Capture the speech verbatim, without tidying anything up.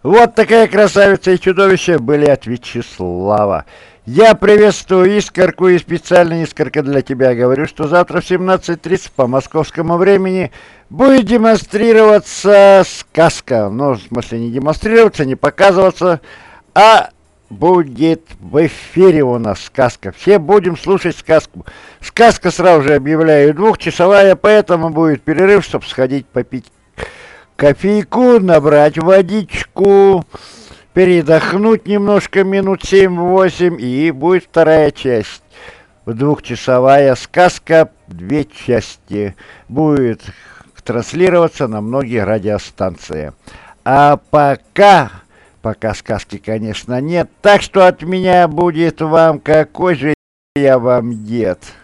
Вот такая красавица и чудовище были от Вячеслава. Я приветствую Искорку и специально, Искорка, для тебя говорю, что завтра в семнадцать тридцать по московскому времени будет демонстрироваться сказка. Ну, в смысле, не демонстрироваться, не показываться, а будет в эфире у нас сказка. Все будем слушать сказку. Сказка, сразу же объявляю, двухчасовая, поэтому будет перерыв, чтобы сходить попить кофейку, набрать водичку, передохнуть немножко, минут семь-восемь, и будет вторая часть. Двухчасовая сказка, две части. Будет транслироваться на многие радиостанции. А пока, пока сказки, конечно, нет. Так что от меня будет вам, какой же я вам дед.